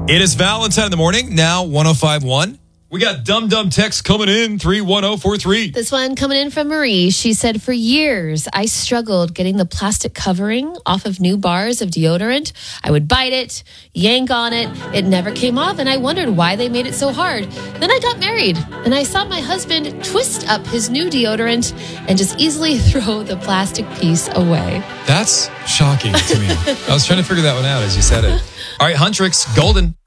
It is Valentine in the morning, now 105.1. We got Dum Dum text coming in, 31043. This one coming in from Marie. She said, for years, I struggled getting the plastic covering off of new bars of deodorant. I would bite it, yank on it. It never came off, and I wondered why they made it so hard. Then I got married, and I saw my husband twist up his new deodorant and just easily throw the plastic piece away. That's shocking to me. I was trying to figure that one out as you said it. All right, Huntrix, Golden.